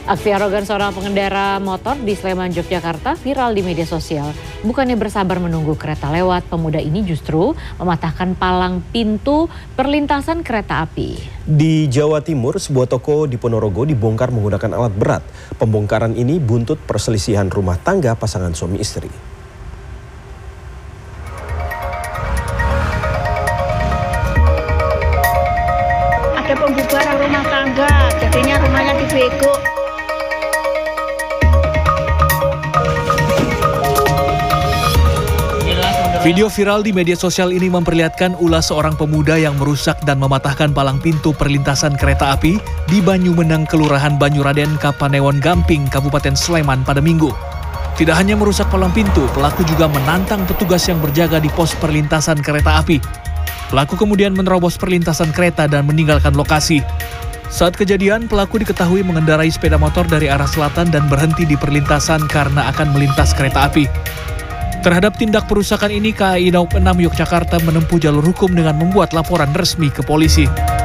Aksi arogan seorang pengendara motor di Sleman, Yogyakarta viral di media sosial. Bukannya bersabar menunggu kereta lewat, pemuda ini justru mematahkan palang pintu perlintasan kereta api. Di Jawa Timur, sebuah toko di Ponorogo dibongkar menggunakan alat berat. Pembongkaran ini buntut perselisihan rumah tangga pasangan suami istri. Ada pembubaran rumah tangga, jadinya rumahnya dibego. Video viral di media sosial ini memperlihatkan ulah seorang pemuda yang merusak dan mematahkan palang pintu perlintasan kereta api di Banyumeneng, Kelurahan Banyuraden, Kapanewon Gamping, Kabupaten Sleman pada Minggu. Tidak hanya merusak palang pintu, pelaku juga menantang petugas yang berjaga di pos perlintasan kereta api. Pelaku kemudian menerobos perlintasan kereta dan meninggalkan lokasi. Saat kejadian, pelaku diketahui mengendarai sepeda motor dari arah selatan dan berhenti di perlintasan karena akan melintas kereta api. Terhadap tindak perusakan ini, KAI Daup 6 Yogyakarta menempuh jalur hukum dengan membuat laporan resmi ke polisi.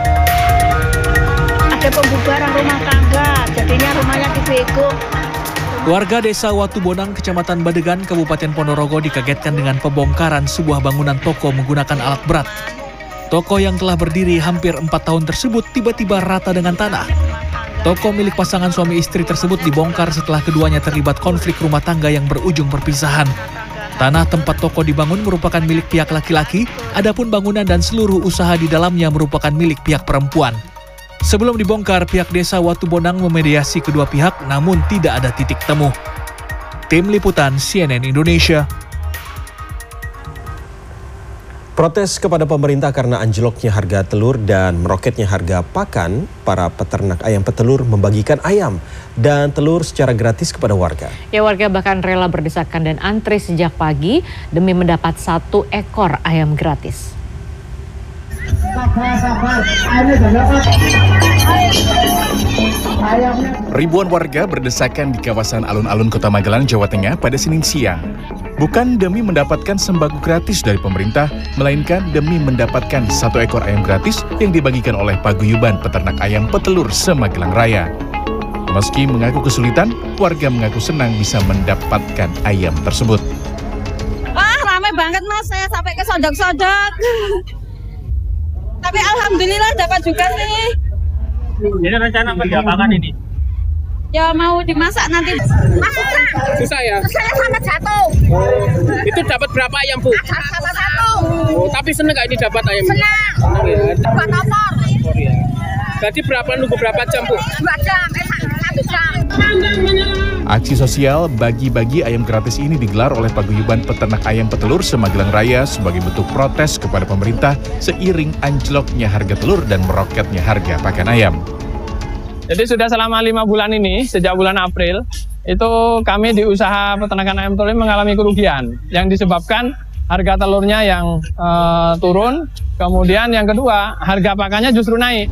Ada pembubaran rumah tangga, jadinya rumahnya dibego. Warga desa Watubonang, Kecamatan Badegan, Kabupaten Ponorogo dikagetkan dengan pembongkaran sebuah bangunan toko menggunakan alat berat. Toko yang telah berdiri hampir 4 tahun tersebut tiba-tiba rata dengan tanah. Toko milik pasangan suami istri tersebut dibongkar setelah keduanya terlibat konflik rumah tangga yang berujung perpisahan. Tanah tempat toko dibangun merupakan milik pihak laki-laki, adapun bangunan dan seluruh usaha di dalamnya merupakan milik pihak perempuan. Sebelum dibongkar, pihak desa Watubonang memediasi kedua pihak, namun tidak ada titik temu. Tim Liputan CNN Indonesia. Protes kepada pemerintah karena anjloknya harga telur dan meroketnya harga pakan, para peternak ayam petelur membagikan ayam dan telur secara gratis kepada warga. Ya, warga bahkan rela berdesakan dan antri sejak pagi demi mendapat 1 ekor ayam gratis. Ribuan warga berdesakan di kawasan alun-alun Kota Magelang, Jawa Tengah pada Senin siang. Bukan demi mendapatkan sembako gratis dari pemerintah, melainkan demi mendapatkan 1 ekor ayam gratis yang dibagikan oleh Paguyuban Peternak Ayam Petelur se-Magelang Raya. Meski mengaku kesulitan, warga mengaku senang bisa mendapatkan ayam tersebut. Wah, ramai banget Mas, saya sampai ke sodok-sodok. Tapi alhamdulillah dapat juga nih. Ini rencana berapa ini? Ya mau dimasak nanti. Susah ya? Susah sama jatuh. Itu dapat berapa ayam, Bu? Dapat 1. Oh, tapi seneng gak ini dapat ayam? Senang. Ya. Dapat opor. Ya. Jadi nunggu berapa jam, Bu? 2 jam, 1 jam. Aksi sosial bagi-bagi ayam gratis ini digelar oleh Paguyuban Peternak Ayam Petelur se-Magelang Raya sebagai bentuk protes kepada pemerintah seiring anjloknya harga telur dan meroketnya harga pakan ayam. Jadi sudah selama 5 bulan ini, sejak bulan April, itu kami di usaha peternakan ayam telur mengalami kerugian yang disebabkan harga telurnya yang turun, kemudian yang kedua harga pakannya justru naik.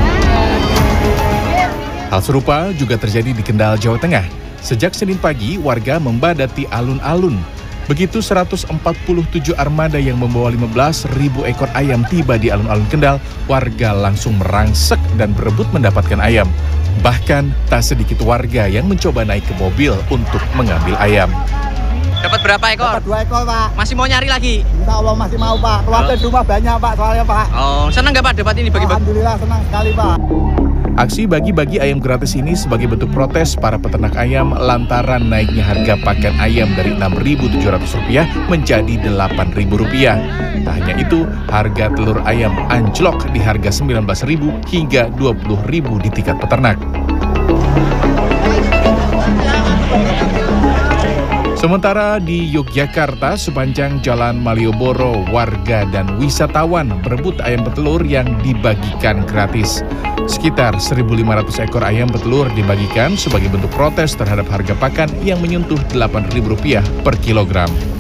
Hal serupa juga terjadi di Kendal, Jawa Tengah. Sejak Senin pagi, warga membadati alun-alun. Begitu 147 armada yang membawa 15.000 ekor ayam tiba di alun-alun Kendal, warga langsung merangsek dan berebut mendapatkan ayam. Bahkan tak sedikit warga yang mencoba naik ke mobil untuk mengambil ayam. Dapat berapa ekor? Dapat 2 ekor, Pak. Masih mau nyari lagi? Insya Allah masih mau, Pak. Keluarga di rumah banyak, Pak, soalnya, Pak. Oh, senang nggak Pak dapat ini bagi-bagi? Alhamdulillah senang sekali, Pak. Aksi bagi-bagi ayam gratis ini sebagai bentuk protes para peternak ayam lantaran naiknya harga pakan ayam dari Rp6.700 menjadi Rp8.000. Tak hanya itu, harga telur ayam anjlok di harga Rp19.000 hingga Rp20.000 di tingkat peternak. Sementara di Yogyakarta, sepanjang Jalan Malioboro, warga dan wisatawan berebut ayam petelur yang dibagikan gratis. Sekitar 1.500 ekor ayam petelur dibagikan sebagai bentuk protes terhadap harga pakan yang menyentuh Rp8.000 per kilogram.